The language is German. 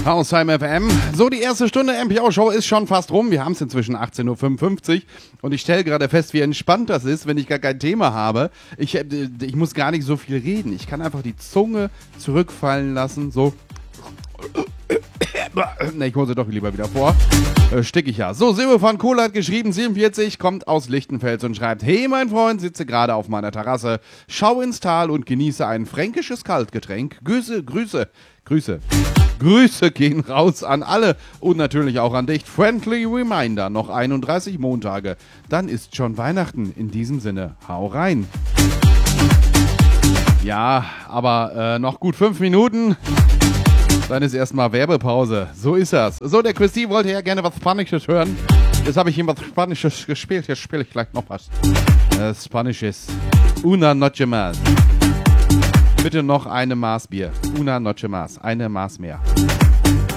Hausheim FM. So, die erste Stunde MPO-Show ist schon fast rum. Wir haben es inzwischen 18.55 Uhr und ich stelle gerade fest, wie entspannt das ist, wenn ich gar kein Thema habe. Ich muss gar nicht so viel reden. Ich kann einfach die Zunge zurückfallen lassen, so. Ne, ich hole sie doch lieber wieder vor. Stick ich ja. So, Silber von Kohl hat geschrieben, 47, kommt aus Lichtenfels und schreibt: Hey, mein Freund, sitze gerade auf meiner Terrasse, schau ins Tal und genieße ein fränkisches Kaltgetränk. Grüße gehen raus an alle und natürlich auch an dich. Friendly Reminder, noch 31 Montage. Dann ist schon Weihnachten. In diesem Sinne, hau rein. Ja, aber noch gut 5 Minuten. Dann ist erstmal Werbepause. So ist das. So, der Christy wollte ja gerne was Spanisches hören. Jetzt habe ich ihm was Spanisches gespielt. Jetzt spiele ich gleich noch was Spanisches. Una noche más. Bitte noch eine Maß Bier. Una noche más. Eine Maß mehr.